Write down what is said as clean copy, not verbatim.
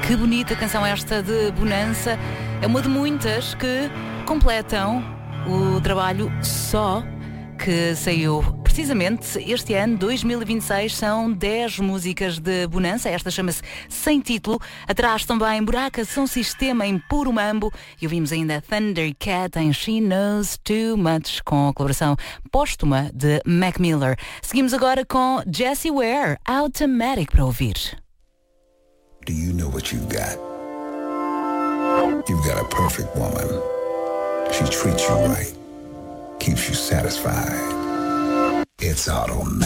Que bonita canção esta de Bonança. É uma de muitas que completam o trabalho Só, que saiu precisamente este ano, 2026. São 10 músicas de Bonança. Esta chama-se Sem Título. Atrás também Buraca Som Sistema em Puro Mambo. E ouvimos ainda Thundercat em She Knows Too Much, com a colaboração póstuma de Mac Miller. Seguimos agora com Jessie Ware, Automatic, para ouvir. Do you know what you've got? You've got a perfect woman. She treats you right, keeps you satisfied. It's automatic.